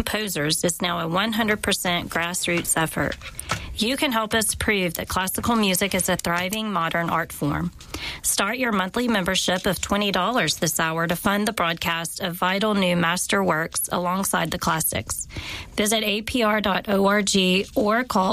composers is now a 100% grassroots effort. You can help us prove that classical music is a thriving modern art form. Start your monthly membership of $20 this hour to fund the broadcast of vital new master works alongside the classics. Visit apr.org or call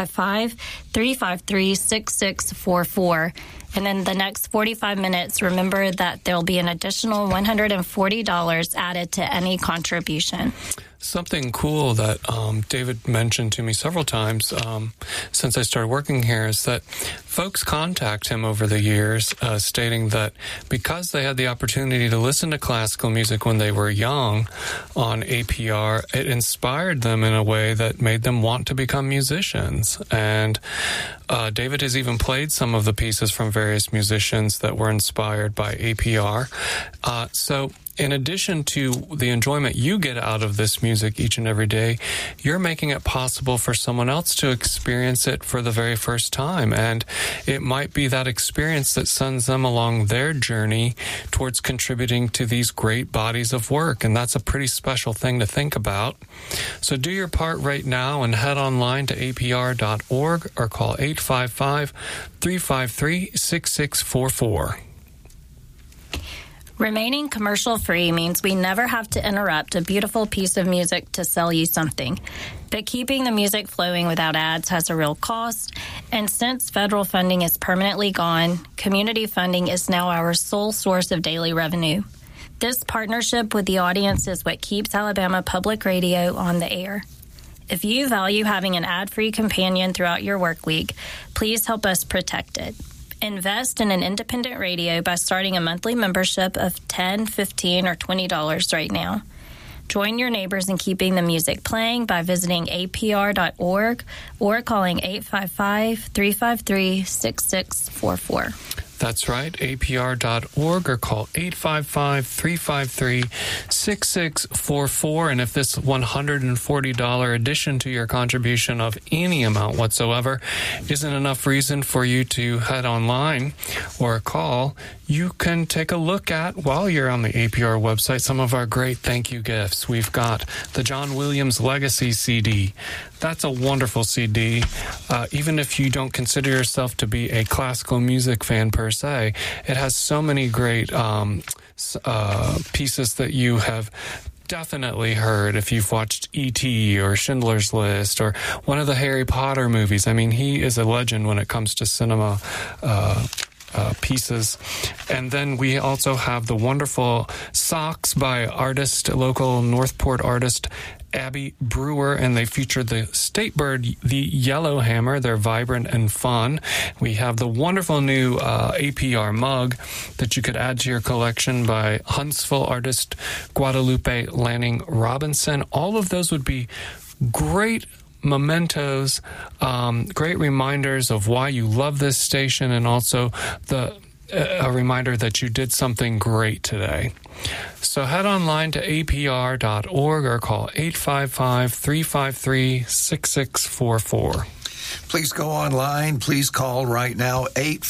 855-353-6644. And in the next 45 minutes, remember that there'll be an additional $140 added to any contribution. Something cool that David mentioned to me several times since I started working here is that folks contact him over the years stating that because they had the opportunity to listen to classical music when they were young on APR, it inspired them in a way that made them want to become musicians. And David has even played some of the pieces from various musicians that were inspired by APR. So in addition to the enjoyment you get out of this music each and every day, you're making it possible for someone else to experience it for the very first time. And it might be that experience that sends them along their journey towards contributing to these great bodies of work. And that's a pretty special thing to think about. So do your part right now and head online to apr.org or call 855-353-6644. Remaining commercial-free means we never have to interrupt a beautiful piece of music to sell you something. But keeping the music flowing without ads has a real cost, and since federal funding is permanently gone, community funding is now our sole source of daily revenue. This partnership with the audience is what keeps Alabama Public Radio on the air. If you value having an ad-free companion throughout your work week, please help us protect it. Invest in an independent radio by starting a monthly membership of $10, $15, or $20 right now. Join your neighbors in keeping the music playing by visiting apr.org or calling 855-353-6644. That's right, apr.org or call 855-353-6644. And if this $140 addition to your contribution of any amount whatsoever isn't enough reason for you to head online or call, you can take a look at, while you're on the APR website, some of our great thank you gifts. We've got the John Williams Legacy CD. That's a wonderful CD. Even if you don't consider yourself to be a classical music fan per se, it has so many great pieces that you have definitely heard if you've watched E.T. or Schindler's List or one of the Harry Potter movies. I mean, he is a legend when it comes to cinema pieces. And then we also have the wonderful socks by local Northport artist Abby Brewer, and they feature the state bird, the yellowhammer. They're vibrant and fun. We have the wonderful new APR mug that you could add to your collection by Huntsville artist Guadalupe Lanning Robinson. All of those would be great mementos, great reminders of why you love this station, and also a reminder that you did something great today. So head online to apr.org or call 855-353-6644. Please go online. Please call right now,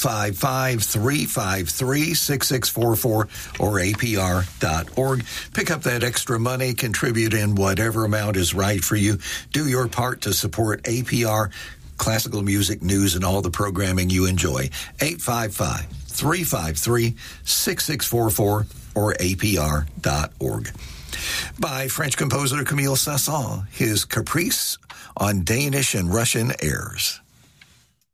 855-353-6644 or apr.org. Pick up that extra money, contribute in whatever amount is right for you. Do your part to support APR, classical music, news, and all the programming you enjoy. 855-353-6644 or apr.org. By French composer Camille Saint-Saëns, his Caprice on Danish and Russian airs.